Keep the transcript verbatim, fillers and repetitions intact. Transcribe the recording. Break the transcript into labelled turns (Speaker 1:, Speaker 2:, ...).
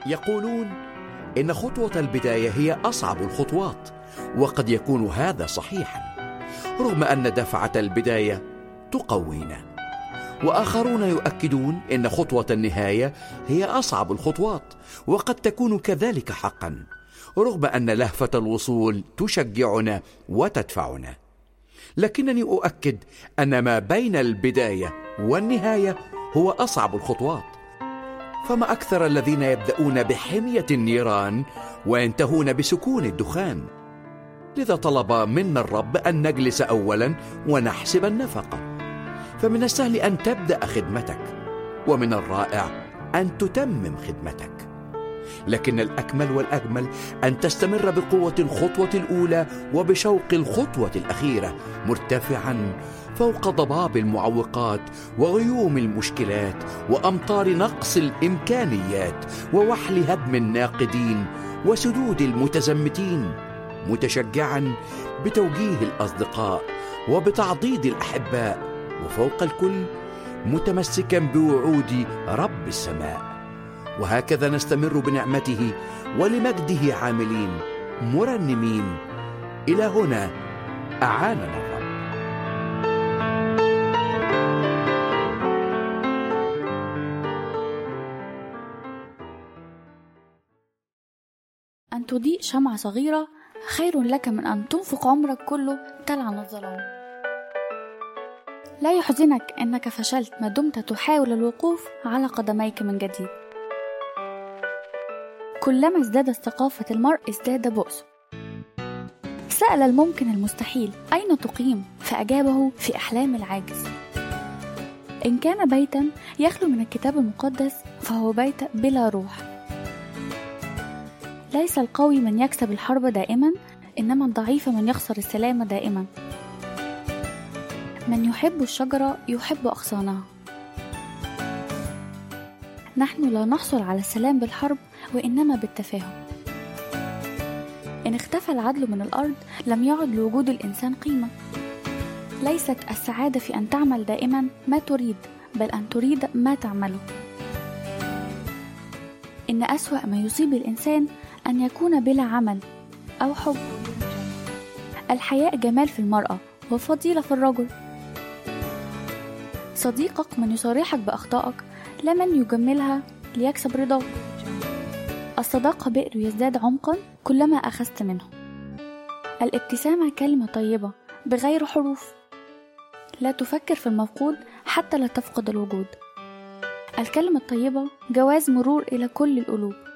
Speaker 1: يقولون إن خطوة البداية هي أصعب الخطوات، وقد يكون هذا صحيحا، رغم أن دفعة البداية تقوينا. وآخرون يؤكدون إن خطوة النهاية هي أصعب الخطوات، وقد تكون كذلك حقا، رغم أن لهفة الوصول تشجعنا وتدفعنا. لكنني أؤكد أن ما بين البداية والنهاية هو أصعب الخطوات. فما أكثر الذين يبدأون بحمية النيران وينتهون بسكون الدخان. لذا طلب منا الرب أن نجلس أولا ونحسب النفقة. فمن السهل أن تبدأ خدمتك، ومن الرائع أن تتمم خدمتك، لكن الأكمل والأجمل أن تستمر بقوة الخطوة الأولى وبشوق الخطوة الأخيرة، مرتفعا فوق ضباب المعوقات وغيوم المشكلات وأمطار نقص الإمكانيات ووحل هدم الناقدين وسدود المتزمتين، متشجعا بتوجيه الأصدقاء وبتعضيد الأحباء، وفوق الكل متمسكا بوعود رب السماء. وهكذا نستمر بنعمته ولمجده عاملين مرنمين. إلى هنا أعاننا الرب.
Speaker 2: أن تضيء شمعة صغيرة خير لك من أن تنفق عمرك كله تلعن الظلام. لا يحزنك أنك فشلت ما دمت تحاول الوقوف على قدميك من جديد. كلما ازداد ثقافة المرء ازداد بؤسه. سأل الممكن المستحيل: أين تقيم؟ فأجابه: في أحلام العاجز. إن كان بيتا يخلو من الكتاب المقدس فهو بيت بلا روح. ليس القوي من يكسب الحرب دائما، إنما الضعيف من يخسر السلام دائما. من يحب الشجرة يحب أغصانها. نحن لا نحصل على السلام بالحرب، وإنما بالتفاهم. إن اختفى العدل من الأرض لم يعد لوجود الإنسان قيمة. ليست السعادة في أن تعمل دائما ما تريد، بل أن تريد ما تعمله. إن أسوأ ما يصيب الإنسان أن يكون بلا عمل أو حب. الحياء جمال في المرأة وفضيلة في الرجل. صديقك من يصارحك بأخطائك، لا من يجملها ليكسب رضاك. الصداقة بئر يزداد عمقا كلما أخذت منه. الابتسامة كلمة طيبة بغير حروف. لا تفكر في المفقود حتى لا تفقد الوجود. الكلمة الطيبة جواز مرور إلى كل القلوب.